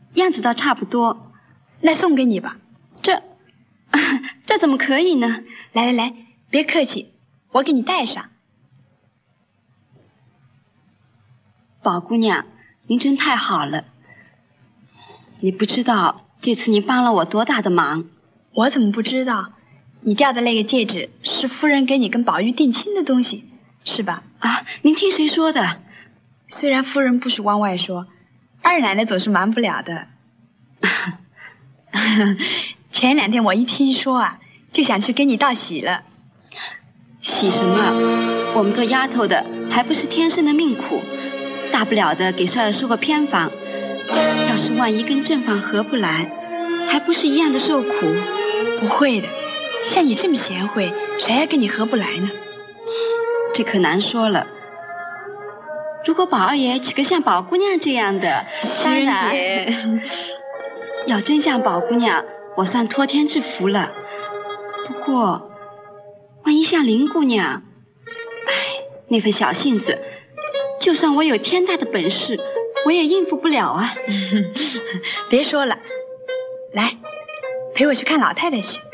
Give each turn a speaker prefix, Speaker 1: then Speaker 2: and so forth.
Speaker 1: 样子倒差不多。
Speaker 2: 那送给你吧。
Speaker 1: 这怎么可以呢？
Speaker 2: 来，别客气，我给你戴上。
Speaker 1: 宝姑娘，您真太好了。你不知道这次您帮了我多大的忙。
Speaker 2: 我怎么不知道？你掉的那个戒指是夫人给你跟宝玉定亲的东西，是吧？
Speaker 1: 啊，您听谁说的？
Speaker 2: 虽然夫人不许往外说，二奶奶总是瞒不了的。前2天我一听说啊，就想去给你道喜了。
Speaker 1: 喜什么？我们做丫头的还不是天生的命苦，大不了的给少爷说个偏房，要是万一跟正房合不来，还不是一样的受苦？
Speaker 2: 不会的，像你这么贤惠，谁还跟你合不来呢？
Speaker 1: 这可难说了。如果宝二爷娶个像宝姑娘这样的，当然
Speaker 2: 姐
Speaker 1: 要真像宝姑娘，我算托天之福了。不过万一像林姑娘，那份小性子，就算我有天大的本事，我也应付不了啊。
Speaker 2: 别说了，来陪我去看老太太去。